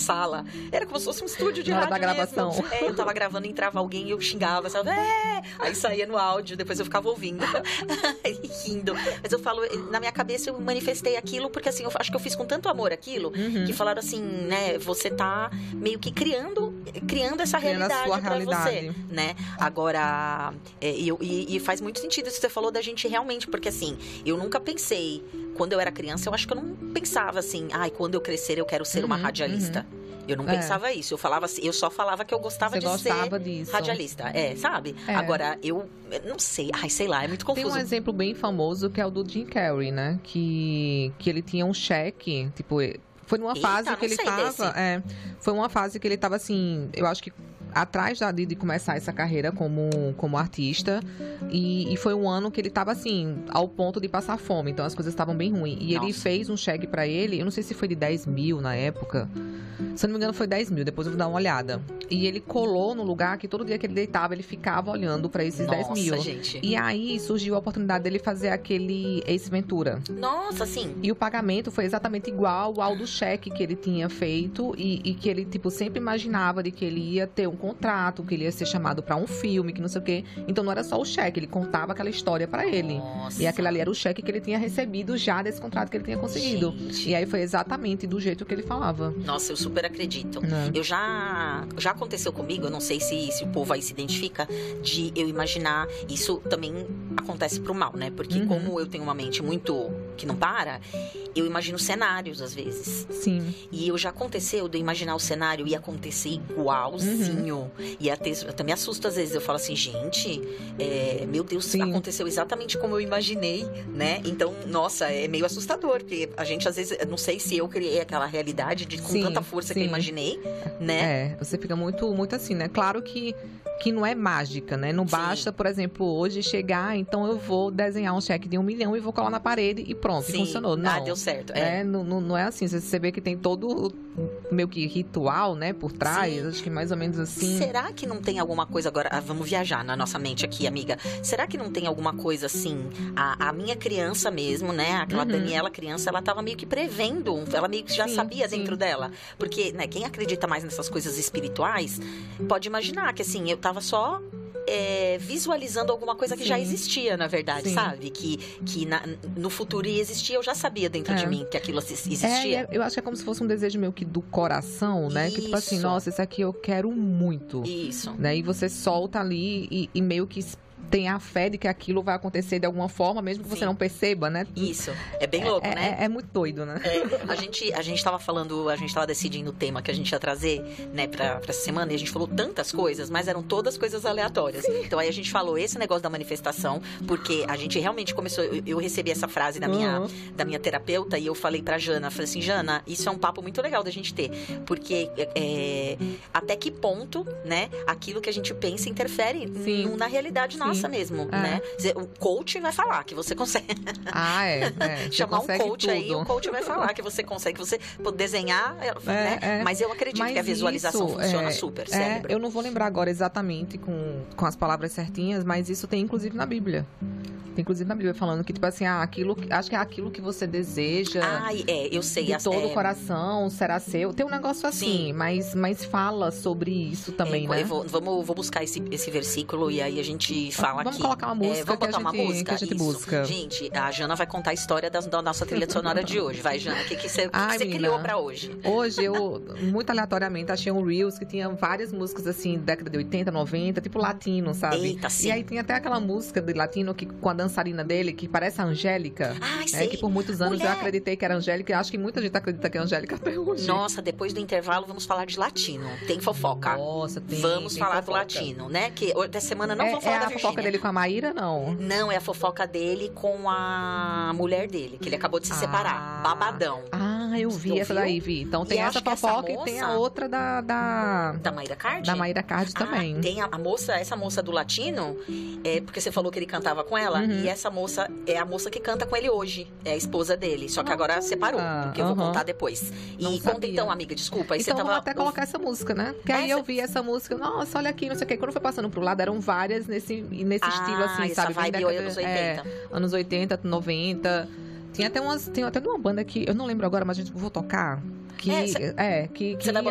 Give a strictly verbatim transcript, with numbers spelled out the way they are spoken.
sala. Era como se fosse um estúdio de Na hora rádio da gravação. mesmo. É, eu tava gravando, entrava alguém e eu xingava, sabe? É! Aí saía no áudio, depois eu ficava ouvindo. E rindo. Mas eu falo, na minha cabeça eu manifestei aquilo, porque assim, eu acho que eu fiz com tanto amor aquilo, Uhum. que falaram assim, né, você tá meio que criando, criando essa Criando a realidade sua pra realidade. você, né? Agora, é, e, eu- e- e faz muito sentido isso que você falou da gente realmente, porque assim, eu nunca pensei, quando eu era criança, eu acho que eu não pensava assim, ai, quando eu crescer eu quero ser uma Uhum, radialista. Eu não É. pensava isso, eu falava assim, eu só falava que eu gostava Você de gostava ser disso. radialista, é, sabe? É. Agora, eu, eu não sei, ai, sei lá, é muito Tem confuso. um exemplo bem famoso que é o do Jim Carrey, né? Que, que ele tinha um cheque, tipo, foi numa Eita, fase não que ele sei tava. desse. É, foi uma fase que ele tava assim, eu acho que atrás da, de, de começar essa carreira como, como artista. E, e foi um ano que ele tava assim, ao ponto de passar fome. Então as coisas estavam bem ruins. E ele Nossa. fez um cheque pra ele, eu não sei se foi de dez mil na época. Se eu não me engano, foi dez mil, depois eu vou dar uma olhada. E ele colou no lugar que todo dia que ele deitava, ele ficava olhando pra esses dez mil. Nossa, gente. E aí surgiu a oportunidade dele fazer aquele Ace Ventura. Nossa, assim, E o pagamento foi exatamente igual ao do cheque que ele tinha feito e, e que ele, tipo, sempre imaginava de que ele ia ter um contrato, que ele ia ser chamado pra um filme, que não sei o quê. Então não era só o cheque, ele contava aquela história pra ele. Nossa. E aquele ali era o cheque que ele tinha recebido já desse contrato que ele tinha conseguido. Gente. E aí foi exatamente do jeito que ele falava. Nossa, eu super acredito. Né? Eu já já aconteceu comigo, eu não sei se, se o povo aí se identifica, de eu imaginar, isso também acontece pro mal, né? Porque Uhum. como eu tenho uma mente muito que não para, eu imagino cenários às vezes. Sim. E eu já aconteceu de eu imaginar o cenário e acontecer igualzinho. Uhum. E até, eu até me assusto às vezes. Eu falo assim, gente, é, meu Deus, Sim. aconteceu exatamente como eu imaginei, né? Então, nossa, é meio assustador, porque a gente às vezes, eu não sei se eu criei aquela realidade de, com Sim, tanta força que eu sim. imaginei, né? É, você fica muito, muito assim, né? Claro que, que não é mágica, né? Não Sim. basta, por exemplo, hoje chegar, então eu vou desenhar um cheque de um milhão e vou colar na parede e pronto, e Sim. funcionou. Não. Ah, deu certo. É. É, não, não, não é assim. Você vê que tem todo meio que ritual, né, por trás. Sim. Acho que mais ou menos assim. Será que não tem alguma coisa agora? Ah, vamos viajar na nossa mente aqui, amiga. Será que não tem alguma coisa assim? A, a minha criança mesmo, né? Aquela Uhum. Daniela criança, ela tava meio que prevendo. Ela meio que já Sim, sabia sim. dentro dela. Porque, né, quem acredita mais nessas coisas espirituais pode imaginar que assim, eu tava só. É, visualizando alguma coisa que Sim. já existia, na verdade, Sim. sabe? Que, que na- no futuro ia existir, eu já sabia dentro É. de mim que aquilo assi- É, e existia. é- eu acho que é como se fosse um desejo meio que do coração, né? Que tipo assim, Isso. nossa, isso aqui eu quero muito. Isso. Né? E você solta ali e, e meio que tem a fé de que aquilo vai acontecer de alguma forma, mesmo que Sim. você não perceba, né? Isso. É bem louco, é, né? É, é muito doido, né? É, a gente, a gente tava falando, a gente tava decidindo o tema que a gente ia trazer, né, pra, pra essa semana, e a gente falou tantas coisas, mas eram todas coisas aleatórias. Então aí a gente falou esse negócio da manifestação, porque a gente realmente começou, eu, eu recebi essa frase da minha, Uhum. da minha terapeuta, e eu falei pra Jana, falei assim, Jana, isso é um papo muito legal da gente ter, porque é, até que ponto, né, aquilo que a gente pensa interfere Sim. no- na realidade Sim. nossa mesmo, É. né? O coach vai falar que você consegue. Ah, é. é. Você Chamar um consegue coach tudo. aí, o coach vai falar que você consegue, você pode desenhar, né? é. Mas eu acredito Mas que a visualização isso, funciona é, super, É, cérebro. eu não vou lembrar agora exatamente com, com as palavras certinhas, mas isso tem inclusive na Bíblia. Tem inclusive na Bíblia falando que, tipo assim, ah, aquilo, acho que é aquilo que você deseja. Ai, é, eu sei. De as- todo é, o coração será seu. Tem um negócio assim, Sim. mas, mas fala sobre isso também, é, né? eu vou- vamos, vou buscar esse, esse versículo e aí a gente fala Vamos aqui. colocar uma música É, vamos que a botar uma gente- música? que a gente Isso. busca. Gente, a Jana vai contar a história da, da nossa trilha sonora de hoje. Vai, Jana, o que, que você, o que que Ai, você menina. criou pra hoje? Hoje eu, muito aleatoriamente, achei um Reels que tinha várias músicas assim, década de oitenta, noventa, tipo latino, sabe? Eita, sim. E aí tinha até aquela música de latino que, com a dançarina dele, que parece a Angélica. Ai, É, sei. que por muitos anos Mulher. eu acreditei que era Angélica e acho que muita gente acredita que é Angélica até hoje. Nossa, depois do intervalo vamos falar de latino. Tem fofoca. Nossa, tem. Vamos tem falar fofoca. do latino, né? Que hoje- dessa semana não é, vou falar é da a Virgínia. fofoca dele com a Maíra, não? Não, é a fofoca dele com a mulher dele, que ele acabou de se Ah. separar. Babadão. Ah, eu vi Tu essa viu? daí, vi. Então E tem eu essa acho que essa fofoca e tem a moça- outra da. Da, Da Mayra Card? da Maíra Card também. Ah, tem a, a moça, essa moça do latino, é porque você falou que ele cantava com ela, Uhum. e essa moça é a moça que canta com ele hoje, é a esposa dele, só que agora separou, porque eu vou aham. contar depois. E Não conta sabia. então, amiga, desculpa, aí Então você tava... vamos até colocar essa música, né? Porque aí Essa- eu vi essa música, nossa, olha aqui, não sei o quê. Quando foi passando pro lado, eram várias nesse, nesse Ah, estilo, assim, essa sabe? Bem vibe década- anos é, oitenta. anos oitenta, noventa. Tinha até umas. Tem até uma banda que. Eu não lembro agora, mas a gente vou tocar. Que, É, cê- é, que, Você que vai